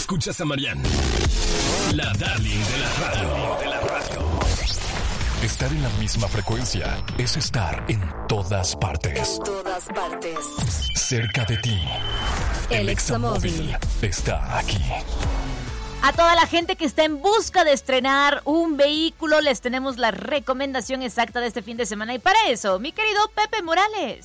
Escuchas a Mariana, la darling de la radio. Estar en la misma frecuencia es estar en todas partes. En todas partes. Cerca de ti. El Examóvil está aquí. A toda la gente que está en busca de estrenar un vehículo, les tenemos la recomendación exacta de este fin de semana. Y para eso, mi querido Pepe Morales.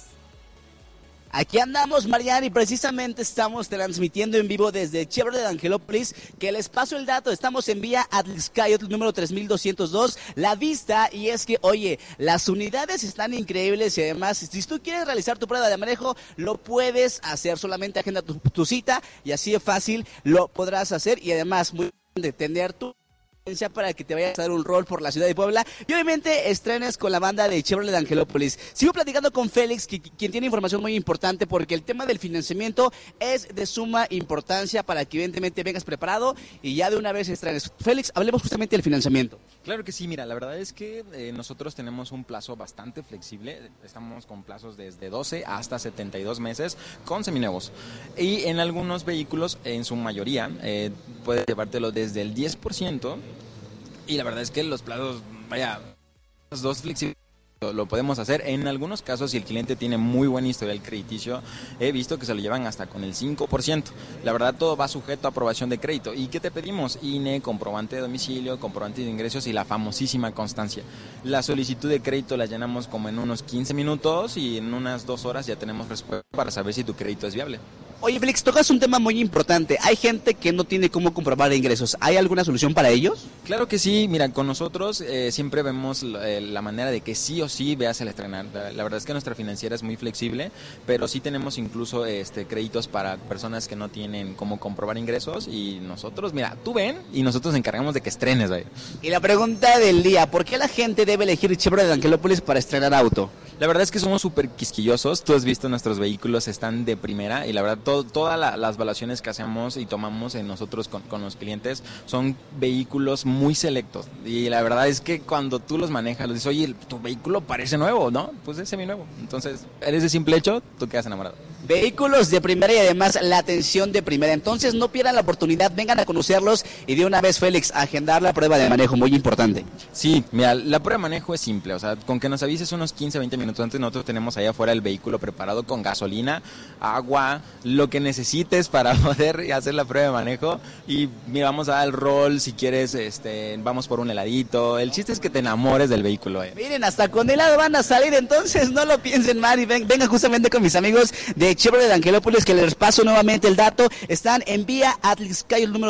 Aquí andamos, Mariana, y precisamente estamos transmitiendo en vivo desde Chevrolet de Angelópolis, que les paso el dato. Estamos en vía Atlixcayotl número 3202, La Vista, y es que, oye, las unidades están increíbles y además, si tú quieres realizar tu prueba de manejo, lo puedes hacer. Solamente agenda tu cita y así de fácil lo podrás hacer, y además, muy de tener tu para que te vayas a dar un rol por la ciudad de Puebla y obviamente estrenes con la banda de Chevrolet de Angelópolis. Sigo platicando con Félix, quien tiene información muy importante, porque el tema del financiamiento es de suma importancia para que evidentemente vengas preparado y ya de una vez estrenes. Félix, hablemos justamente del financiamiento. Claro que sí, mira, la verdad es que nosotros tenemos un plazo bastante flexible, estamos con plazos desde 12 hasta 72 meses con seminuevos, y en algunos vehículos, en su mayoría, puedes llevártelo desde el 10%, y la verdad es que los plazos, vaya, los dos flexibles lo podemos hacer. En algunos casos, si el cliente tiene muy buen historial crediticio, he visto que se lo llevan hasta con el 5%. La verdad, todo va sujeto a aprobación de crédito. ¿Y qué te pedimos? INE, comprobante de domicilio, comprobante de ingresos y la famosísima constancia. La solicitud de crédito la llenamos como en unos 15 minutos y en unas 2 horas ya tenemos respuesta para saber si tu crédito es viable. Oye, Félix, tocas un tema muy importante. Hay gente que no tiene cómo comprobar ingresos. ¿Hay alguna solución para ellos? Claro que sí. Mira, con nosotros siempre vemos la manera de que sí o sí veas el estrenar. La verdad es que nuestra financiera es muy flexible, pero sí tenemos incluso créditos para personas que no tienen cómo comprobar ingresos, y nosotros, mira, tú ven y nosotros nos encargamos de que estrenes, ¿vale? Y la pregunta del día, ¿por qué la gente debe elegir Chevrolet de Angelópolis para estrenar auto? La verdad es que somos súper quisquillosos. Tú has visto nuestros vehículos, están de primera, y la verdad todas las evaluaciones que hacemos y tomamos en nosotros con los clientes son vehículos muy selectos, y la verdad es que cuando tú los manejas, les dices, oye, tu vehículo parece nuevo, ¿no? Pues es seminuevo. Entonces, eres de simple hecho, tú quedas enamorado. Vehículos de primera y además la atención de primera. Entonces no pierdan la oportunidad, vengan a conocerlos y de una vez, Félix, agendar la prueba de manejo, muy importante. Sí, mira, la prueba de manejo es simple, o sea, con que nos avises unos 15, 20 minutos antes, nosotros tenemos allá afuera el vehículo preparado con gasolina, agua, lo que necesites para poder hacer la prueba de manejo, y mira, vamos a dar el rol, si quieres, vamos por un heladito. El chiste es que te enamores del vehículo. Miren, hasta con helado van a salir, entonces no lo piensen mal y vengan justamente con mis amigos de Chevrolet de Angelópolis, que les paso nuevamente el dato. Están en vía Atlixcayotl número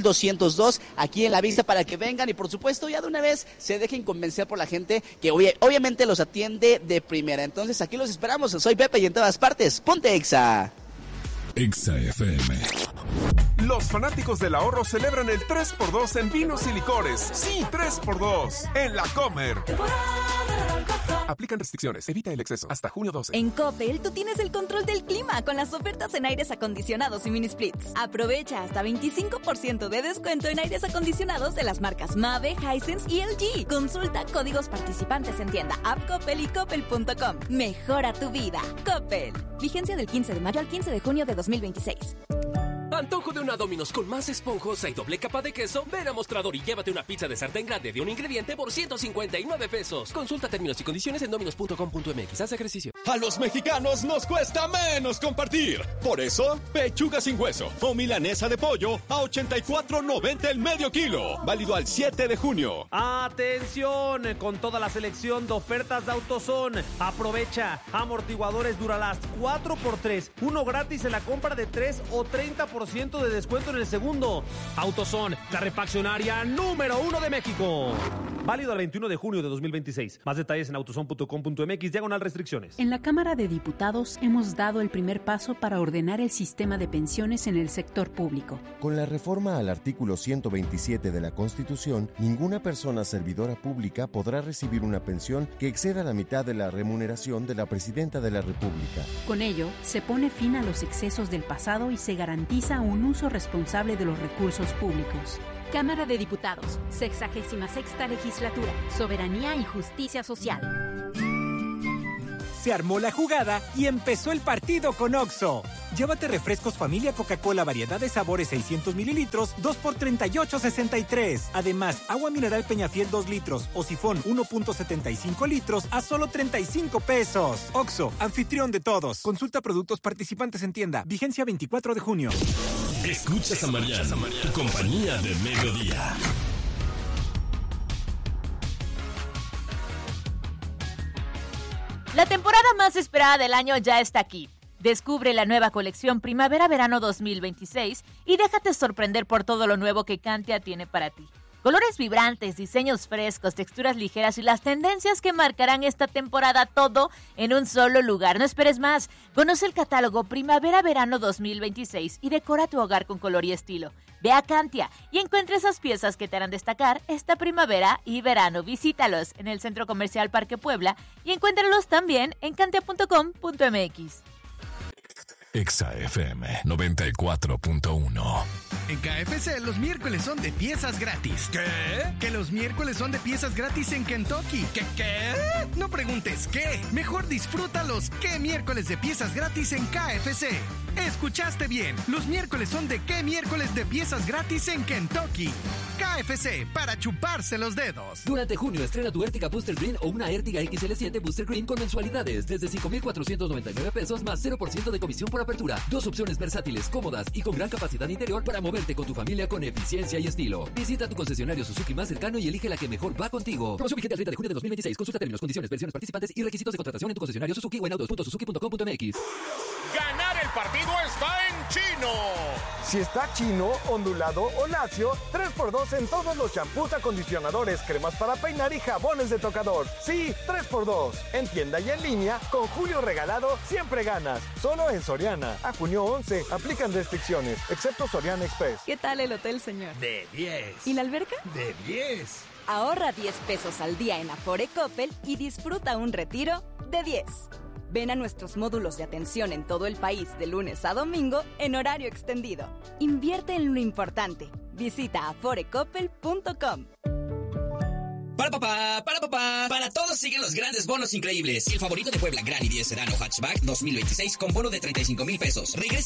3202, aquí en La Vista, para que vengan y por supuesto ya de una vez se dejen convencer por la gente que obviamente los atiende de primera. Entonces aquí los esperamos. Soy Pepe y en todas partes, ponte Exa. Exa FM. Los fanáticos del ahorro celebran el 3x2 en vinos y licores. Sí, 3x2 en La Comer. Aplican restricciones. Evita el exceso. Hasta junio 12. En Coppel, tú tienes el control del clima con las ofertas en aires acondicionados y mini splits. Aprovecha hasta 25% de descuento en aires acondicionados de las marcas Mave, Hisense y LG. Consulta códigos participantes en tienda, app Coppel y coppel.com. Mejora tu vida. Coppel. Vigencia del 15 de mayo al 15 de junio de 2026. Antojo de una Domino's con más esponjosa y doble capa de queso. Ven a Mostrador y llévate una pizza de sartén grande de un ingrediente por 159 pesos. Consulta términos y condiciones en dominos.com.mx. Haz ejercicio. A los mexicanos nos cuesta menos compartir. Por eso, pechuga sin hueso o milanesa de pollo a 84.90 el medio kilo. Válido al 7 de junio. Atención, con toda la selección de ofertas de AutoZone. Aprovecha amortiguadores Duralast 4x3. Uno gratis en la compra de 3 o 30% de descuento en el segundo. AutoZone, la refaccionaria número 1 de México. Válido al 21 de junio de 2026. Más detalles en autozone.com.mx/restricciones. En la Cámara de Diputados hemos dado el primer paso para ordenar el sistema de pensiones en el sector público. Con la reforma al artículo 127 de la Constitución, ninguna persona servidora pública podrá recibir una pensión que exceda la mitad de la remuneración de la Presidenta de la República. Con ello, se pone fin a los excesos del pasado y se garantiza un uso responsable de los recursos públicos. Cámara de Diputados, 66ª Legislatura, Soberanía y Justicia Social. Se armó la jugada y empezó el partido con OXXO. Llévate refrescos familia Coca-Cola variedad de sabores 600 mililitros, 2 por $38.63. Además, agua mineral Peñafiel 2 litros o sifón 1.75 litros a solo 35 pesos. Oxxo, anfitrión de todos. Consulta productos participantes en tienda. Vigencia 24 de junio. Escuchas a Mariana, tu compañía de mediodía. La temporada más esperada del año ya está aquí. Descubre la nueva colección Primavera-Verano 2026 y déjate sorprender por todo lo nuevo que Cantia tiene para ti. Colores vibrantes, diseños frescos, texturas ligeras y las tendencias que marcarán esta temporada, todo en un solo lugar. No esperes más. Conoce el catálogo Primavera-Verano 2026 y decora tu hogar con color y estilo. Ve a Cantia y encuentra esas piezas que te harán destacar esta primavera y verano. Visítalos en el Centro Comercial Parque Puebla y encuéntralos también en cantia.com.mx. Exa FM 94.1. En KFC los miércoles son de piezas gratis. ¿Qué? Que los miércoles son de piezas gratis en Kentucky. ¿Qué? No preguntes qué. Mejor disfruta los ¿qué miércoles de piezas gratis en KFC? Escuchaste bien. Los miércoles son de ¿qué miércoles de piezas gratis en Kentucky? KFC, para chuparse los dedos. Durante junio estrena tu Ertiga Booster Green o una Ertiga XL7 Booster Green con mensualidades desde 5,499 pesos más 0% de comisión por apertura. 2 opciones versátiles, cómodas y con gran capacidad interior para moverte con tu familia con eficiencia y estilo. Visita tu concesionario Suzuki más cercano y elige la que mejor va contigo. Promoción vigente al 30 de junio de 2026. Consulta términos, condiciones, versiones participantes y requisitos de contratación en tu concesionario Suzuki o en autos.suzuki.com.mx. Ganar el partido está en Chino. Si está chino, ondulado o lacio, 3x2 en todos los champús, acondicionadores, cremas para peinar y jabones de tocador. Sí, 3x2. En tienda y en línea, con Julio Regalado, siempre ganas. Solo en Soriana. A junio 11, aplican restricciones, excepto Soriana Express. ¿Qué tal el hotel, señor? De 10. ¿Y la alberca? De 10. Ahorra 10 pesos al día en Afore Coppel y disfruta un retiro de 10. Ven a nuestros módulos de atención en todo el país de lunes a domingo en horario extendido. Invierte en lo importante. Visita aforecoppel.com. Para todos siguen los grandes bonos increíbles. El favorito de Puebla, Gran i10 Sedán o Hatchback 2026 con bono de 35,000 pesos. Regresa